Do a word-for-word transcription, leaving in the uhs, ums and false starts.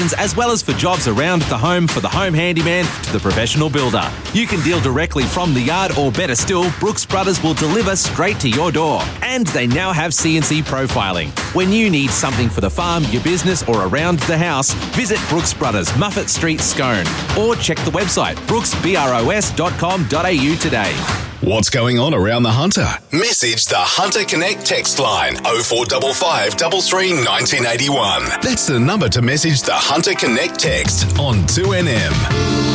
as well as for jobs around the home for the home handyman to the professional builder. You can deal directly from the yard, or better still, Brooks Brothers will deliver straight to your door. And they now have C N C profiling. When you need something for the farm, your business or around the house, visit Brooks Brothers, Muffet Street, Scone, or check the website brooks bros dot com dot a u today. What's going on around the Hunter? Message the Hunter Connect text line oh four five five, three three, nineteen eighty-one. That's the number to message the Hunter Connect text on two N M.